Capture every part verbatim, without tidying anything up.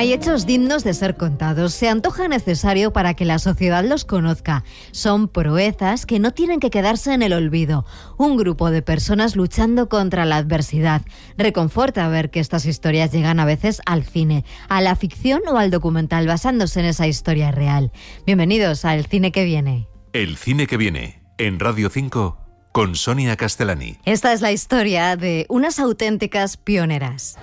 Hay hechos dignos de ser contados. Se antoja necesario para que la sociedad los conozca. Son proezas que no tienen que quedarse en el olvido. Un grupo de personas luchando contra la adversidad. Reconforta ver que estas historias llegan a veces al cine, a la ficción o al documental basándose en esa historia real. Bienvenidos a El Cine que Viene. El Cine que Viene, en Radio cinco, con Sonia Castellani. Esta es la historia de unas auténticas pioneras.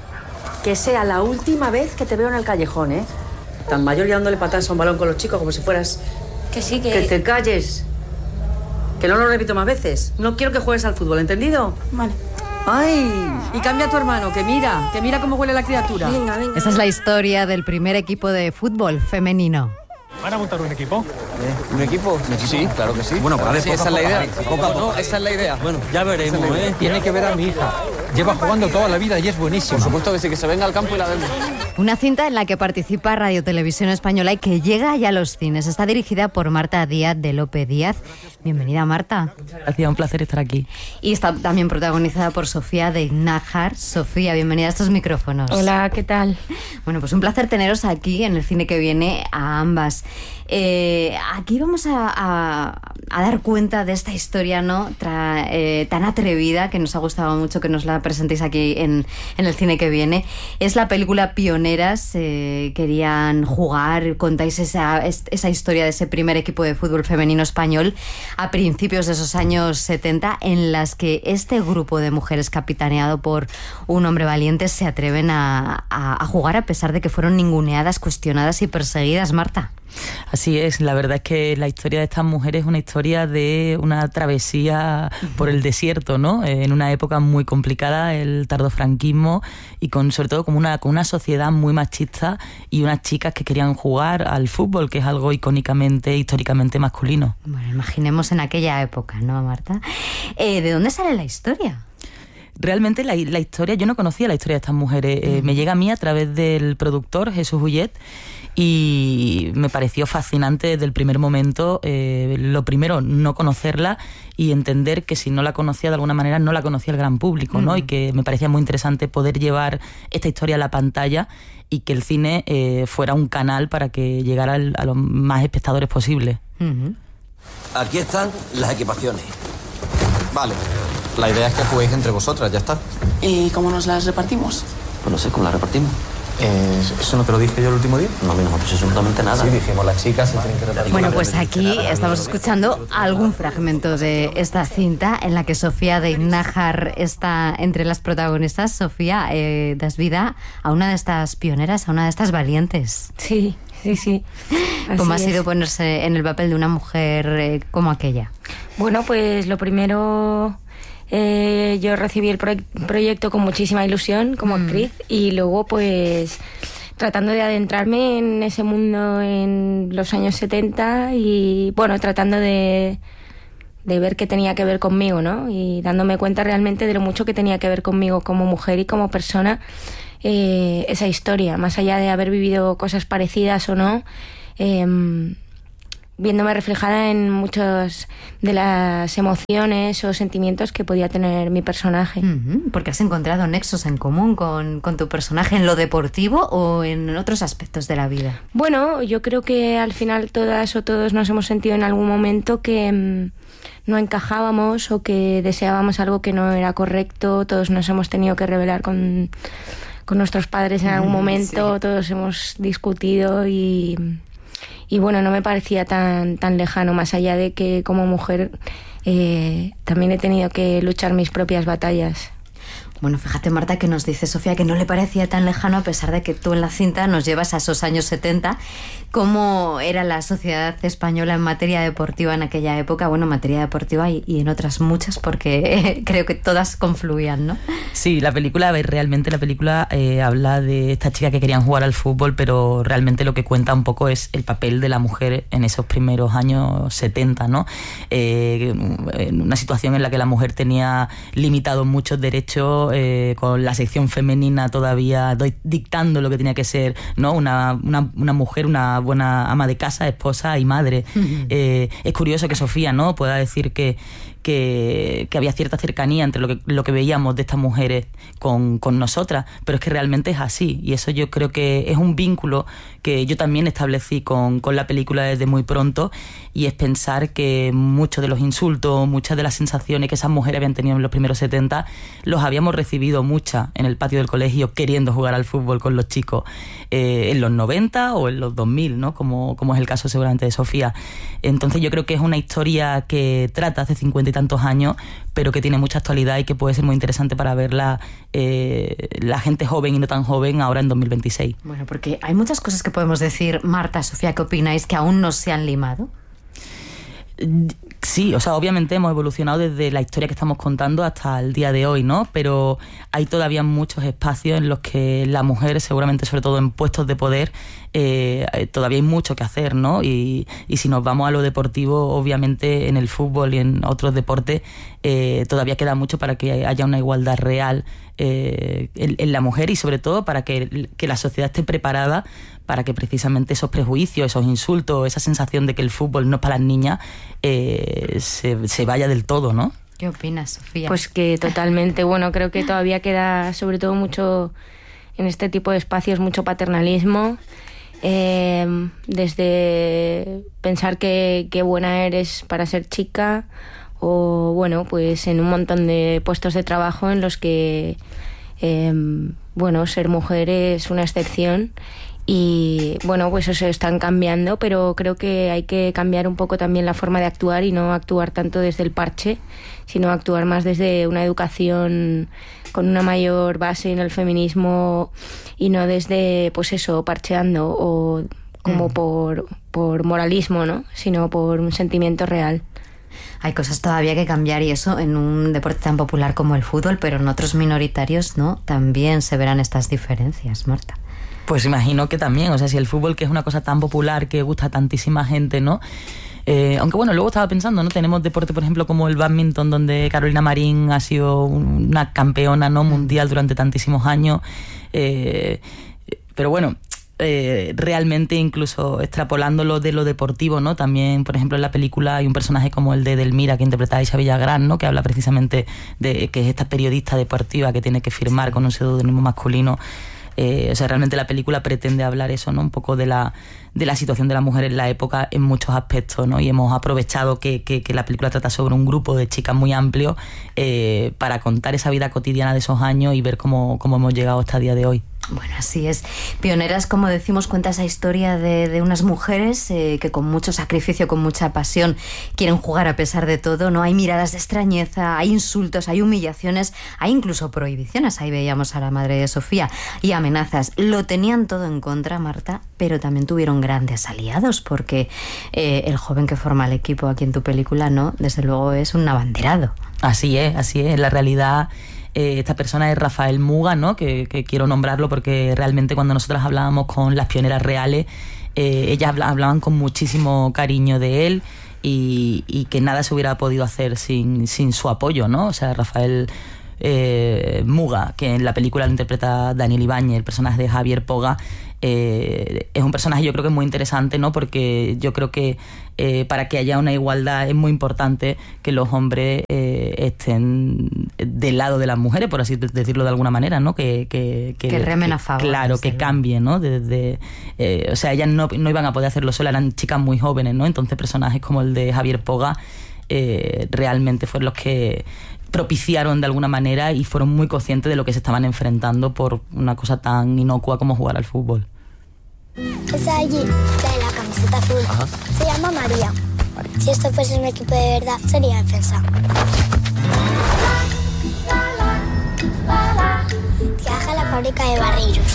Que sea la última vez que te veo en el callejón, ¿eh? Tan mayor y dándole patadas a un balón con los chicos como si fueras... Que sí, que... Que te calles. Que no lo repito más veces. No quiero que juegues al fútbol, ¿entendido? Vale. ¡Ay! Y cambia a tu hermano, que mira, que mira cómo huele la criatura. Venga, venga. Esta es la historia del primer equipo de fútbol femenino. ¿Van a montar un equipo? ¿Eh? ¿Un equipo? Sí, claro que sí. Bueno, pues sí, esa es la idea. Poco a poco. Esa es la idea. Bueno, Ya veremos, ¿eh? Tiene que ver a mi hija. Lleva jugando toda la vida y es buenísimo. por supuesto que sí, que se venga al campo y la vemos. Una cinta en la que participa Radio Televisión Española y que llega ya a los cines. Está dirigida por Marta Díaz de López Díaz. Bienvenida, Marta. Hacía un placer estar aquí. Y está también protagonizada por Sofía de Nájar. Sofía, bienvenida a estos micrófonos. Hola, ¿qué tal? Bueno, pues un placer teneros aquí en El Cine que Viene a ambas. Eh, aquí vamos a, a, a dar cuenta de esta historia, ¿no? Tra, eh, tan atrevida, que nos ha gustado mucho que nos la presentéis aquí en, en El Cine que Viene. Es la película Pioneras. Eh, querían jugar, contáis esa, esa historia de ese primer equipo de fútbol femenino español a principios de esos años setenta, en las que este grupo de mujeres capitaneado por un hombre valiente se atreven a, a, a jugar a pesar de que fueron ninguneadas, cuestionadas y perseguidas, Marta. Así es, la verdad es que la historia de estas mujeres es una historia de una travesía por el desierto, ¿no? En una época muy complicada, el tardofranquismo, y con sobre todo como una, con una sociedad muy machista y unas chicas que querían jugar al fútbol, que es algo icónicamente, históricamente masculino. Bueno, imaginemos en aquella época, ¿no, Marta? Eh, ¿De dónde sale la historia? Realmente la, la historia, yo no conocía la historia de estas mujeres, eh, me llega a mí a través del productor Jesús Ullet, y me pareció fascinante desde el primer momento, eh, lo primero, no conocerla y entender que si no la conocía de alguna manera no la conocía el gran público, ¿no? Mm. Y que me parecía muy interesante poder llevar esta historia a la pantalla y que el cine eh, fuera un canal para que llegara al, a los más espectadores posible. Uh-huh. Aquí están las equipaciones. Vale. La idea es que juguéis entre vosotras, ya está. ¿Y cómo nos las repartimos? Pues no sé cómo las repartimos. Eh, ¿Eso no te lo dije yo el último día? No, a mí no me puso absolutamente nada. Sí, dijimos, las chicas se tienen que repartir. Bueno, pues aquí estamos escuchando algún fragmento de esta cinta en la que Sofía de Nájar está entre las protagonistas. Sofía, eh, das vida a una de estas pioneras, a una de estas valientes. Sí, sí, sí. ¿Cómo ha Así sido es. ponerse en el papel de una mujer eh, como aquella? Bueno, pues lo primero... Eh, yo recibí el pro- proyecto con muchísima ilusión como mm. actriz, y luego pues tratando de adentrarme en ese mundo en los años setenta y bueno, tratando de, de ver qué tenía que ver conmigo, ¿no? Y dándome cuenta realmente de lo mucho que tenía que ver conmigo como mujer y como persona, eh, esa historia, más allá de haber vivido cosas parecidas o no, eh, viéndome reflejada en muchas de las emociones o sentimientos que podía tener mi personaje. Uh-huh, porque has encontrado nexos en común con, con tu personaje en lo deportivo o en otros aspectos de la vida. Bueno, yo creo que al final todas o todos nos hemos sentido en algún momento que mmm, no encajábamos o que deseábamos algo que no era correcto. Todos nos hemos tenido que rebelar con, con nuestros padres en algún momento, sí. Todos hemos discutido y... Y bueno, no me parecía tan, tan lejano, más allá de que como mujer eh, también he tenido que luchar mis propias batallas. Bueno, fíjate, Marta, que nos dice Sofía que no le parecía tan lejano, a pesar de que tú en la cinta nos llevas a esos años setenta. ¿Cómo era la sociedad española en materia deportiva en aquella época? Bueno, en materia deportiva y, y en otras muchas, porque creo que todas confluían, ¿no? Sí, la película, a ver, realmente la película eh, habla de estas chicas que querían jugar al fútbol, pero realmente lo que cuenta un poco es el papel de la mujer en esos primeros años setenta, ¿no? Eh, en una situación en la que la mujer tenía limitados muchos derechos, eh, con la sección femenina todavía do- dictando lo que tenía que ser, ¿no? Una, una, una mujer, una buena ama de casa, esposa y madre. Uh-huh. Eh, es curioso que Sofía, ¿no?, pueda decir que que, que había cierta cercanía entre lo que, lo que veíamos de estas mujeres con, con nosotras, pero es que realmente es así, y eso yo creo que es un vínculo que yo también establecí con, con la película desde muy pronto, y es pensar que muchos de los insultos, muchas de las sensaciones que esas mujeres habían tenido en los primeros setenta, los habíamos recibido muchas en el patio del colegio queriendo jugar al fútbol con los chicos eh, en los noventa o en los dos mil, ¿no? Como, como es el caso seguramente de Sofía. Entonces yo creo que es una historia que trata hace cincuenta y tantos años, pero que tiene mucha actualidad y que puede ser muy interesante para verla eh, la gente joven y no tan joven ahora en dos mil veintiséis. Bueno, porque hay muchas cosas que podemos decir. Marta, Sofía, ¿qué opináis que aún no se han limado? Sí, o sea, obviamente hemos evolucionado desde la historia que estamos contando hasta el día de hoy, ¿no? Pero hay todavía muchos espacios en los que la mujer, seguramente sobre todo en puestos de poder, eh, todavía hay mucho que hacer, ¿no? Y, y si nos vamos a lo deportivo, obviamente en el fútbol y en otros deportes eh, todavía queda mucho para que haya una igualdad real eh, en, en la mujer, y sobre todo para que, que la sociedad esté preparada para que precisamente esos prejuicios, esos insultos, esa sensación de que el fútbol no es para las niñas, eh, se, se vaya del todo, ¿no? ¿Qué opinas, Sofía? Pues que totalmente, bueno, creo que todavía queda sobre todo mucho, en este tipo de espacios, mucho paternalismo, eh, desde pensar que, que buena eres para ser chica, o bueno, pues en un montón de puestos de trabajo en los que, eh, bueno, ser mujer es una excepción. Y bueno, pues eso están cambiando, pero creo que hay que cambiar un poco también la forma de actuar y no actuar tanto desde el parche, sino actuar más desde una educación con una mayor base en el feminismo y no desde, pues eso, parcheando o como mm. por, por moralismo, ¿no? Sino por un sentimiento real. Hay cosas todavía que cambiar, y eso en un deporte tan popular como el fútbol, pero en otros minoritarios, ¿no? También se verán estas diferencias, Marta. Pues imagino que también, o sea, si el fútbol, que es una cosa tan popular, que gusta a tantísima gente, ¿no? Eh, aunque bueno, luego estaba pensando, ¿no? Tenemos deporte, por ejemplo, como el bádminton, donde Carolina Marín ha sido una campeona, ¿no? mundial durante tantísimos años. Eh, pero bueno, eh, realmente incluso extrapolándolo de lo deportivo, ¿no? También, por ejemplo, en la película hay un personaje como el de Delmira, que interpreta a Isa Villagrán, ¿no? Que habla precisamente de que es esta periodista deportiva que tiene que firmar con un seudónimo masculino. Eh, o sea, realmente la película pretende hablar eso, ¿no? Un poco de la, de la situación de la mujer en la época en muchos aspectos, ¿no? Y hemos aprovechado que, que, que la película trata sobre un grupo de chicas muy amplio eh, para contar esa vida cotidiana de esos años y ver cómo, cómo hemos llegado hasta el día de hoy. Bueno, así es. Pioneras, como decimos, cuenta esa historia de, de unas mujeres eh, que con mucho sacrificio, con mucha pasión, quieren jugar a pesar de todo, ¿no? Hay miradas de extrañeza, hay insultos, hay humillaciones, hay incluso prohibiciones. Ahí veíamos a la madre de Sofía, y amenazas. Lo tenían todo en contra, Marta, pero también tuvieron grandes aliados, porque eh, el joven que forma el equipo aquí en tu película, ¿no? Desde luego es un abanderado. Así es, así es. En la realidad, Eh, esta persona es Rafael Muga, ¿no? Que, que quiero nombrarlo porque realmente cuando nosotras hablábamos con las pioneras reales, eh, ellas hablaban con muchísimo cariño de él, y, y que nada se hubiera podido hacer sin, sin su apoyo, ¿no? O sea, Rafael eh, Muga, que en la película lo interpreta Daniel Ibáñez, el personaje de Javier Poga, eh, es un personaje, yo creo que es muy interesante, ¿no? Porque yo creo que eh, para que haya una igualdad es muy importante que los hombres eh, estén del lado de las mujeres, por así decirlo de alguna manera, ¿no? Que, que, que, que remen a favor. Claro, que cambien, ¿no? Desde, eh, o sea, ellas no, no iban a poder hacerlo solas, eran chicas muy jóvenes, ¿no? Entonces personajes como el de Javier Poga eh, realmente fueron los que propiciaron de alguna manera y fueron muy conscientes de lo que se estaban enfrentando por una cosa tan inocua como jugar al fútbol. Esa allí, la de la camiseta azul, Ajá. se llama María. María. Si esto fuese un equipo de verdad, sería defensa. Trabaja en la fábrica de barrillos.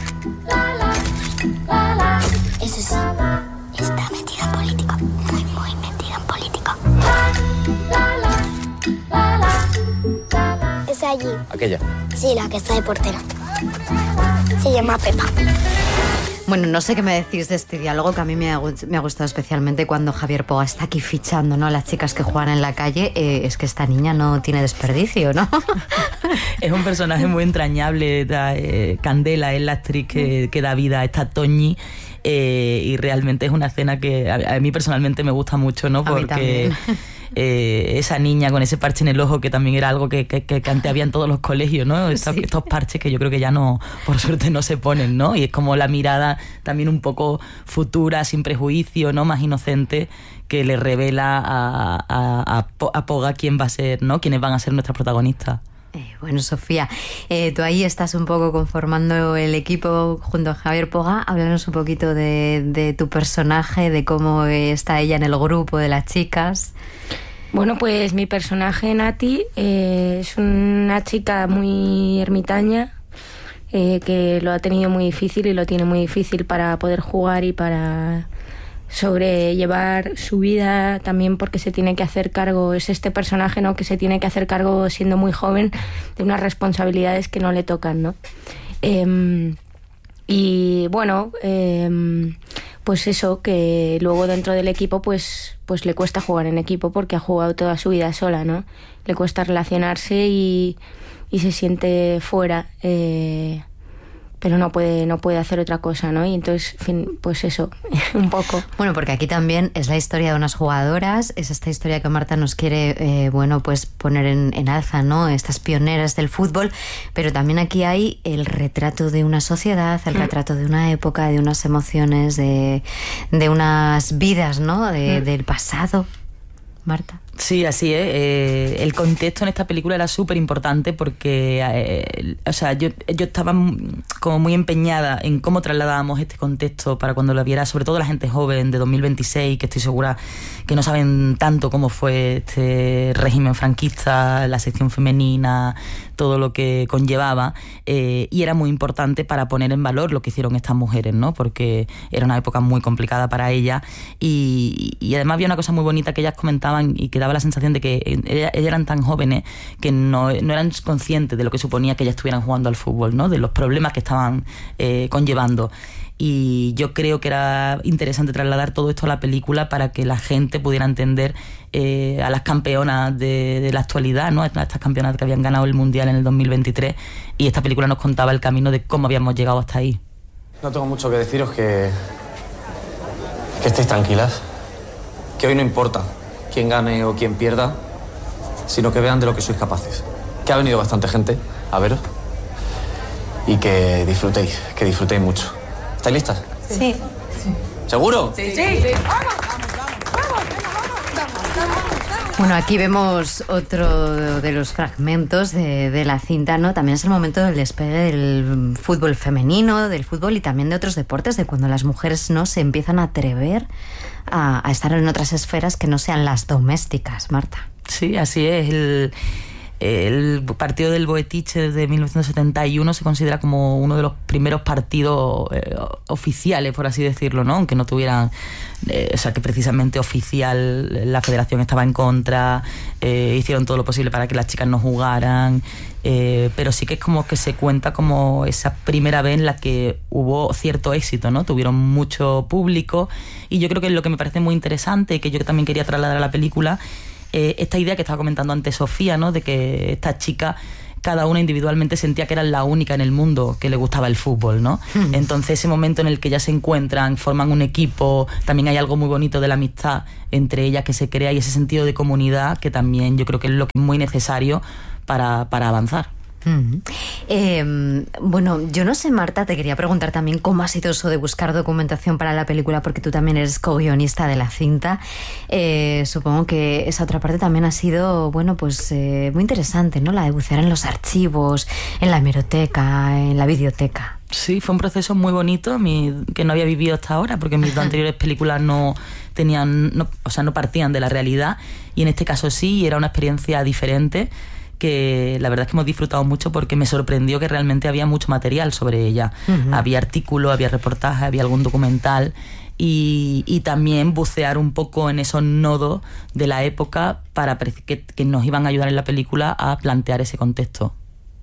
Eso sí, está metida en política, muy, muy metida en política. Esa allí. ¿Aquella? Sí, la que está de portera. Se llama Pepa. Bueno, no sé qué me decís de este diálogo, que a mí me ha, me ha gustado especialmente cuando Javier Poga está aquí fichando, ¿no?, a las chicas que juegan en la calle. Eh, es que esta niña no tiene desperdicio, ¿no? Es un personaje muy entrañable. Da, eh, Candela es la actriz que, que da vida a esta Toñi. Eh, y realmente es una escena que a, a mí personalmente me gusta mucho, ¿no? Porque eh, esa niña con ese parche en el ojo, que también era algo que, que, que antes había en todos los colegios, ¿no? Estos, sí. estos parches que yo creo que ya no, por suerte no se ponen, ¿no? Y es como la mirada también un poco futura, sin prejuicio, ¿no? Más inocente, que le revela a, a, a, a Poga quién va a ser, ¿no? Quiénes van a ser nuestras protagonistas. Eh, bueno, Sofía, eh, tú ahí estás un poco conformando el equipo junto a Javier Poga. Háblanos un poquito de, de tu personaje, de cómo está ella en el grupo de las chicas. Bueno, pues mi personaje, Nati, eh, es una chica muy ermitaña, eh, que lo ha tenido muy difícil y lo tiene muy difícil para poder jugar y para sobrellevar su vida, también porque se tiene que hacer cargo, es este personaje, ¿no?, que se tiene que hacer cargo siendo muy joven de unas responsabilidades que no le tocan, ¿no? Eh, y bueno, eh, pues eso, que luego dentro del equipo pues, pues le cuesta jugar en equipo porque ha jugado toda su vida sola, ¿no? Le cuesta relacionarse y, y se siente fuera, eh, pero no puede no puede hacer otra cosa, ¿no? Y entonces, en fin, pues eso, un poco. Bueno, porque aquí también es la historia de unas jugadoras, es esta historia que Marta nos quiere, eh, bueno, pues poner en, en alza, ¿no? Estas pioneras del fútbol, pero también aquí hay el retrato de una sociedad, el mm. retrato de una época, de unas emociones, de, de unas vidas, ¿no? De, mm. del pasado. Marta. Sí, así es. Eh, el contexto en esta película era súper importante porque, eh, o sea, yo, yo estaba como muy empeñada en cómo trasladábamos este contexto para cuando lo viera, sobre todo la gente joven de dos mil veintiséis, que estoy segura que no saben tanto cómo fue este régimen franquista, la sección femenina, todo lo que conllevaba, eh, y era muy importante para poner en valor lo que hicieron estas mujeres, ¿no? Porque era una época muy complicada para ellas y, y además había una cosa muy bonita que ellas comentaban y que daba la sensación de que ellas, ellas eran tan jóvenes que no, no eran conscientes de lo que suponía que ellas estuvieran jugando al fútbol, ¿no? De los problemas que estaban eh, conllevando. Y yo creo que era interesante trasladar todo esto a la película para que la gente pudiera entender eh, a las campeonas de, de la actualidad, ¿no? Estas campeonas que habían ganado el Mundial en el dos mil veintitrés, y esta película nos contaba el camino de cómo habíamos llegado hasta ahí. No tengo mucho que deciros, que, que estéis tranquilas, que hoy no importa quién gane o quién pierda, sino que vean de lo que sois capaces. Que ha venido bastante gente a veros y que disfrutéis, que disfrutéis mucho. ¿Estáis listas? Sí. sí. ¿Seguro? Sí. sí. sí. Vamos, vamos, vamos, vamos. Bueno, aquí vemos otro de los fragmentos de, de la cinta, ¿no? También es el momento del despegue del fútbol femenino, del fútbol y también de otros deportes, de cuando las mujeres, ¿no?, se empiezan a atrever a, a estar en otras esferas que no sean las domésticas, Marta. Sí, así es. El... El partido del Boetiche de mil novecientos setenta y uno se considera como uno de los primeros partidos eh, oficiales, por así decirlo, ¿no? Aunque no tuvieran, eh, o sea, que precisamente oficial la federación estaba en contra, eh, hicieron todo lo posible para que las chicas no jugaran, eh, pero sí que es como que se cuenta como esa primera vez en la que hubo cierto éxito, ¿no? Tuvieron mucho público, y yo creo que lo que me parece muy interesante y que yo también quería trasladar a la película, Eh, esta idea que estaba comentando antes Sofía, ¿no?, de que estas chicas cada una individualmente sentía que eran la única en el mundo que le gustaba el fútbol, ¿no? Mm. Entonces ese momento en el que ellas se encuentran, forman un equipo, también hay algo muy bonito de la amistad entre ellas que se crea, y ese sentido de comunidad que también yo creo que es lo que es muy necesario para, para avanzar. Mm. Eh, bueno, yo no sé, Marta, te quería preguntar también cómo ha sido eso de buscar documentación para la película, porque tú también eres co-guionista de la cinta. Eh, supongo que esa otra parte también ha sido, bueno, pues eh, muy interesante, ¿no? La de bucear en los archivos, en la hemeroteca, en la videoteca. Sí, fue un proceso muy bonito, mi, que no había vivido hasta ahora, porque mis dos anteriores películas no tenían, no, o sea, no partían de la realidad, y en este caso sí, y era una experiencia diferente, que la verdad es que hemos disfrutado mucho porque me sorprendió que realmente había mucho material sobre ella. Uh-huh. Había artículos, había reportajes, había algún documental, y, y también bucear un poco en esos nodos de la época para que, que nos iban a ayudar en la película a plantear ese contexto.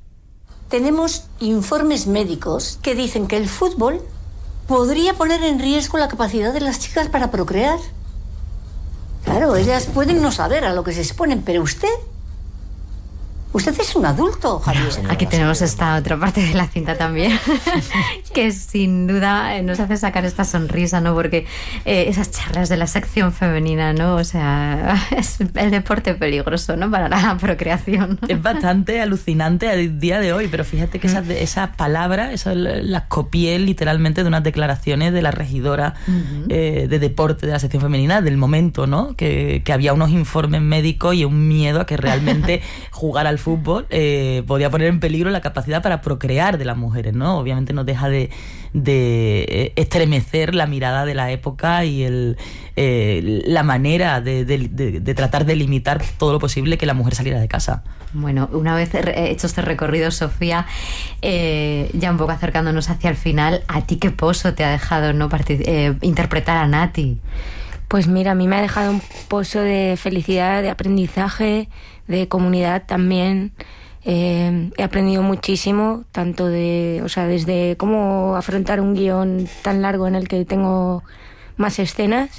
Tenemos informes médicos que dicen que el fútbol podría poner en riesgo la capacidad de las chicas para procrear. Claro, ellas pueden no saber a lo que se exponen, pero usted Usted es un adulto, Javier. Aquí tenemos esta otra parte de la cinta también, que sin duda nos hace sacar esta sonrisa, ¿no? Porque eh, esas charlas de la sección femenina, ¿no? O sea, es el deporte peligroso, ¿no? Para la procreación. Es bastante alucinante a día de hoy, pero fíjate que esas, esas palabras, esas las copié literalmente de unas declaraciones de la regidora uh-huh. eh, de deporte de la sección femenina del momento, ¿no? Que, que había unos informes médicos y un miedo a que realmente jugar al fútbol eh, podía poner en peligro la capacidad para procrear de las mujeres, ¿no? Obviamente no deja de, de estremecer la mirada de la época y el, eh, la manera de, de, de, de tratar de limitar todo lo posible que la mujer saliera de casa. Bueno, una vez hecho este recorrido, Sofía, eh, ya un poco acercándonos hacia el final, ¿a ti qué pozo te ha dejado no partic- eh, interpretar a Nati? Pues mira, a mí me ha dejado un pozo de felicidad, de aprendizaje, de comunidad también. Eh, he aprendido muchísimo, tanto de, o sea, desde cómo afrontar un guión tan largo en el que tengo más escenas,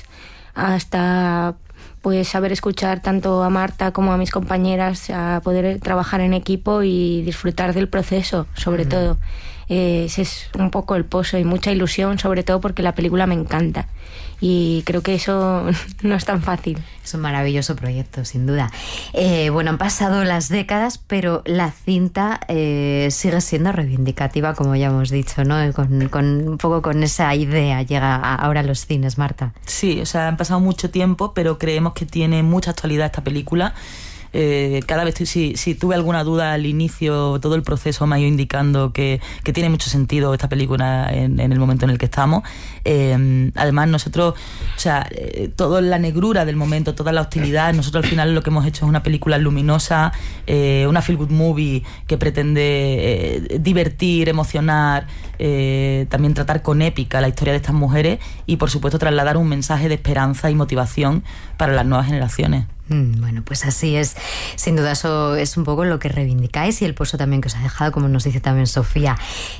hasta pues saber escuchar tanto a Marta como a mis compañeras, a poder trabajar en equipo y disfrutar del proceso, sobre uh-huh. todo. Eh, ese es un poco el pozo y mucha ilusión, sobre todo porque la película me encanta. Y creo que eso no es tan fácil. Es un maravilloso proyecto, sin duda. Eh, bueno, han pasado las décadas, pero la cinta eh, sigue siendo reivindicativa, como ya hemos dicho, ¿no? Con, con un poco con esa idea llega a, ahora a los cines, Marta. Sí, o sea, han pasado mucho tiempo, pero creemos que tiene mucha actualidad esta película. Eh, cada vez si, si tuve alguna duda al inicio, todo el proceso me ha ido indicando que, que tiene mucho sentido esta película en, en el momento en el que estamos. Eh, además nosotros, o sea, eh, toda la negrura del momento, toda la hostilidad, nosotros al final lo que hemos hecho es una película luminosa, eh, una feel good movie que pretende eh, divertir, emocionar, eh, también tratar con épica la historia de estas mujeres y por supuesto trasladar un mensaje de esperanza y motivación para las nuevas generaciones. Bueno, pues así es. Sin duda eso es un poco lo que reivindicáis y el pozo también que os ha dejado, como nos dice también Sofía.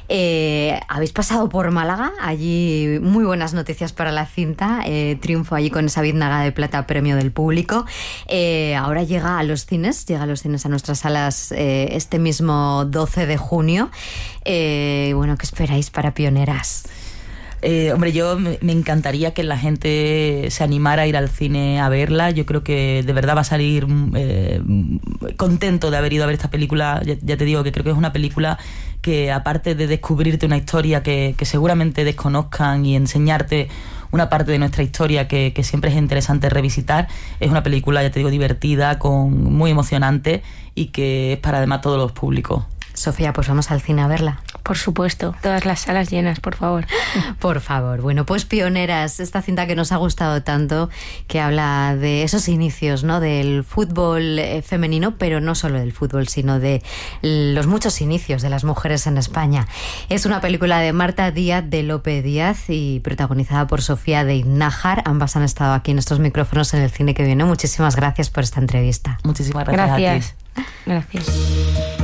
Eh, habéis pasado por Málaga, allí muy buenas noticias para la cinta, eh, triunfo allí con esa biznaga de plata, premio del público. Eh, ahora llega a los cines, llega a los cines, a nuestras salas eh, este mismo doce de junio. Eh, bueno, ¿qué esperáis para Pioneras? Eh, hombre, yo me, me encantaría que la gente se animara a ir al cine a verla. Yo creo que de verdad va a salir eh, contento de haber ido a ver esta película. Ya, ya te digo que creo que es una película que, aparte de descubrirte una historia que, que seguramente desconozcan y enseñarte una parte de nuestra historia que, que siempre es interesante revisitar, es una película, ya te digo, divertida, con muy emocionante y que es para además todos los públicos. Sofía, pues vamos al cine a verla. Por supuesto, todas las salas llenas, por favor. Por favor. Bueno, pues Pioneras, esta cinta que nos ha gustado tanto, que habla de esos inicios, ¿no? Del fútbol eh, femenino, pero no solo del fútbol, sino de los muchos inicios de las mujeres en España. Es una película de Marta Díaz de Lope Díaz y protagonizada por Sofía de Nájar. Ambas han estado aquí en estos micrófonos en El Cine que Viene. Muchísimas gracias por esta entrevista. Muchísimas gracias. Gracias. A ti. Gracias.